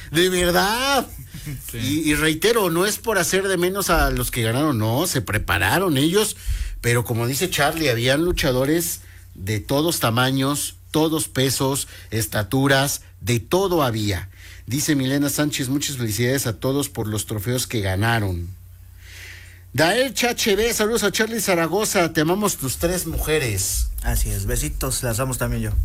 De verdad. Sí. Y reitero, no es por hacer de menos a los que ganaron, no, se prepararon ellos, pero como dice Charlie, habían luchadores de todos tamaños, todos pesos, estaturas, de todo había. Dice Milena Sánchez, muchas felicidades a todos por los trofeos que ganaron. Dael HB, saludos a Charlie Zaragoza, te amamos tus 3 mujeres. Así es, besitos, las amo también yo.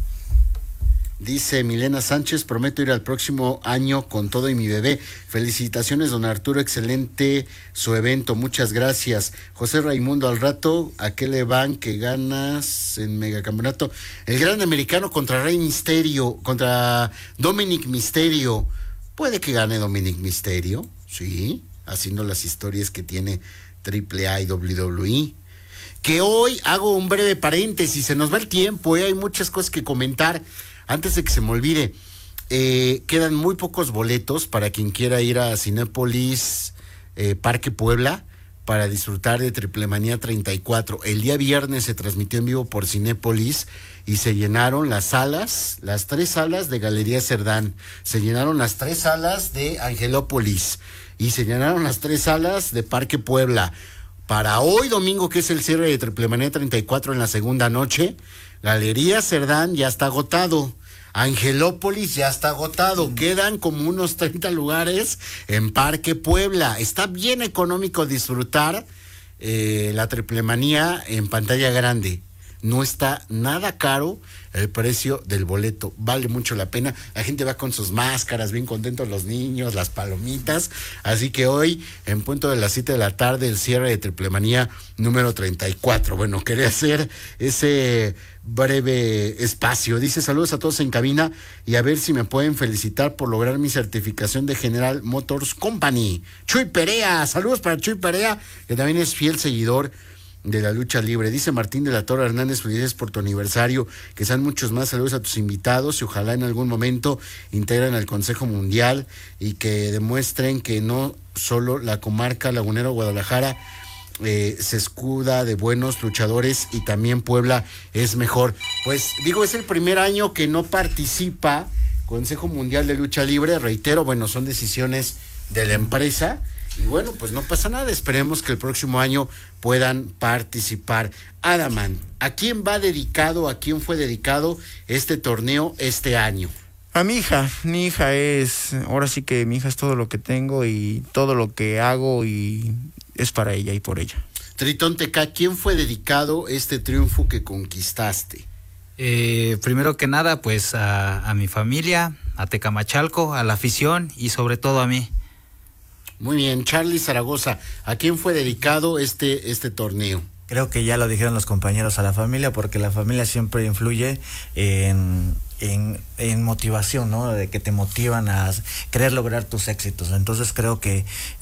Dice Milena Sánchez, prometo ir al próximo año con todo y mi bebé. Felicitaciones, don Arturo, excelente su evento, muchas gracias. José Raimundo, al rato, ¿a qué le van que ganas en megacampeonato? El gran americano contra Rey Misterio, contra Dominic Misterio. Puede que gane Dominic Misterio, sí, haciendo las historias que tiene AAA y WWE. Que hoy hago un breve paréntesis, se nos va el tiempo, hay muchas cosas que comentar. Antes de que se me olvide, quedan muy pocos boletos para quien quiera ir a Cinépolis Parque Puebla para disfrutar de Triplemanía 34. El día viernes se transmitió en vivo por Cinépolis y se llenaron las salas, las 3 salas de Galería Cerdán, se llenaron las 3 salas de Angelópolis y se llenaron las 3 salas de Parque Puebla. Para hoy domingo, que es el cierre de Triplemanía 34 en la segunda noche, Galería Cerdán ya está agotado, Angelópolis ya está agotado, quedan como unos 30 lugares en Parque Puebla. Está bien económico disfrutar la Triplemanía en pantalla grande. No está nada caro el precio del boleto, vale mucho la pena. La gente va con sus máscaras, bien contentos los niños, las palomitas. Así que hoy, en punto de las 7 de la tarde, el cierre de Triplemanía número 34. Bueno, quería hacer ese breve espacio. Dice, saludos a todos en cabina y a ver si me pueden felicitar por lograr mi certificación de General Motors Company. Chuy Perea, saludos para Chuy Perea, que también es fiel seguidor de la lucha libre. Dice Martín de la Torre Hernández, felicidades por tu aniversario, que sean muchos más. Saludos a tus invitados y ojalá en algún momento integren al Consejo Mundial y que demuestren que no solo la comarca lagunera Guadalajara se escuda de buenos luchadores y también Puebla es mejor. Pues digo, es el primer año que no participa Consejo Mundial de Lucha Libre, reitero, bueno, son decisiones de la empresa. Y bueno, pues no pasa nada, esperemos que el próximo año puedan participar. Adaman, ¿a quién va dedicado, a quién fue dedicado este torneo este año? A mi hija es, ahora sí que mi hija es todo lo que tengo y todo lo que hago y es para ella y por ella. Tritón TK, ¿quién fue dedicado este triunfo que conquistaste? Primero que nada, pues a mi familia, a Tecamachalco, a la afición y sobre todo a mí. Muy bien, Charlie Zaragoza, ¿a quién fue dedicado este torneo? Creo que ya lo dijeron los compañeros, a la familia, porque la familia siempre influye en motivación, ¿no? De que te motivan a querer lograr tus éxitos. Entonces creo que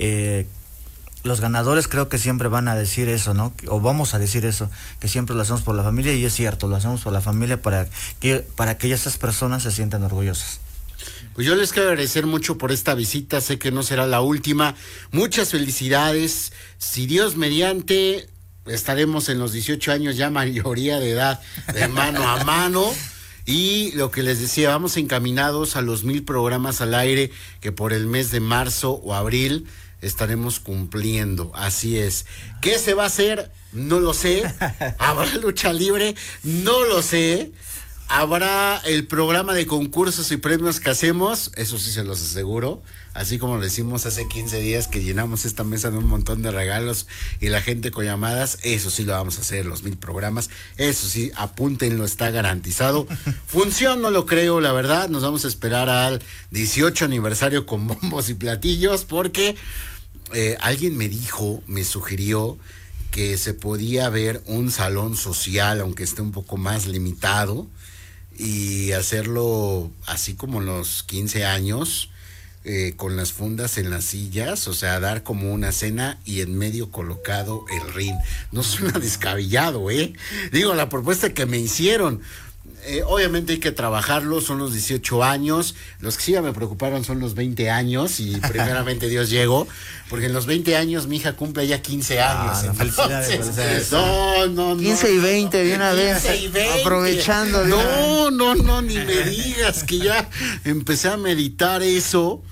los ganadores creo que siempre van a decir eso, ¿no? O vamos a decir eso, que siempre lo hacemos por la familia, y es cierto, lo hacemos por la familia para que esas personas se sientan orgullosas. Pues yo les quiero agradecer mucho por esta visita, sé que no será la última. Muchas felicidades. Si Dios mediante, estaremos en los 18 años, ya mayoría de edad, de mano a mano. Y lo que les decía, vamos encaminados a los 1000 programas al aire que por el mes de marzo o abril estaremos cumpliendo. Así es. ¿Qué se va a hacer? No lo sé. ¿Habrá lucha libre? No lo sé. Habrá el programa de concursos y premios que hacemos, eso sí se los aseguro, así como lo hicimos hace 15 días que llenamos esta mesa de un montón de regalos y la gente con llamadas, eso sí lo vamos a hacer, los 1000 programas, eso sí, apúntenlo, está garantizado. Función no lo creo, la verdad, nos vamos a esperar al 18 aniversario con bombos y platillos, porque alguien me sugirió que se podía ver un salón social, aunque esté un poco más limitado, y hacerlo así como los 15 años, con las fundas en las sillas, o sea, dar como una cena y en medio colocado el ring. No suena descabellado, Digo, la propuesta que me hicieron. Obviamente hay que trabajarlo, son los 18 años, los que sí ya me preocuparon son los 20 años y primeramente Dios llegó, porque en los 20 años mi hija cumple ya 15 años. Felicidades. No. 15 y 20 de una vez, 15 y 20. aprovechando. No, ni me digas que ya empecé a meditar eso.